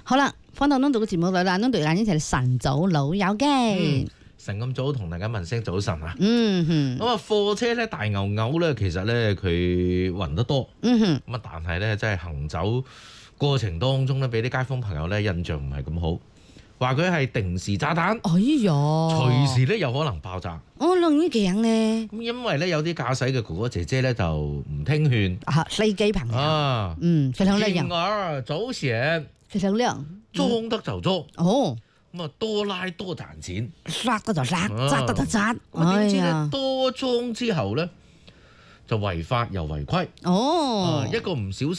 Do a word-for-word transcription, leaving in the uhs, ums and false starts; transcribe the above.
好啦，翻到呢度嘅節目裏啦，呢度眼睛就係晨早老友記。 嗯晨咁早同大家問聲早晨啊！ 嗯哼， 咁啊貨車咧大牛牛咧，其實咧佢運得多， 嗯哼， 咁啊但係咧真係行走過程當中咧，俾啲街坊朋友咧印象唔係咁好，話佢係定時炸彈， 哎呀， 隨時咧有可能爆炸。 我諗呢幾樣咧， 咁因為咧有啲駕駛嘅哥哥姐姐咧就唔聽勸啊司機朋友， 啊， 嗯，非常靚敬人， 而早醒， 非常靚， 裝得就裝， 哦， 咁啊多拉多賺錢， 殺得就殺， 啊殺得就殺， 咁啊點知咧哎呀多裝之後咧就違法又違規， 哦啊，一個唔小心。